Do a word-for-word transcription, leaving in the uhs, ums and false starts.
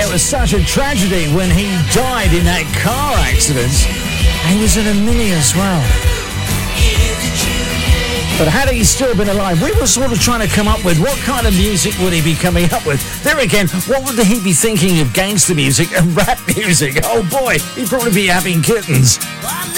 it was such a tragedy when he died in that car accident. He was in a Mini as well. But had he still been alive, we were sort of trying to come up with what kind of music would he be coming up with. There again, what would he be thinking of gangster music and rap music? Oh boy, he'd probably be having kittens.